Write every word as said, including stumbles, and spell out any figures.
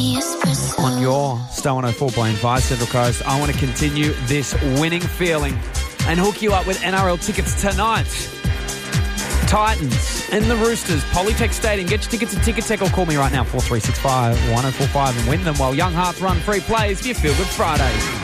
On your Star one oh four point five Central Coast, I want to continue this winning feeling and hook you up with N R L tickets tonight. Titans and the Roosters, Polytech Stadium. Get your tickets at Ticketek or call me right now, four three six five, one oh four five, and win them while Young Hearts run free plays for your Feel Good Friday.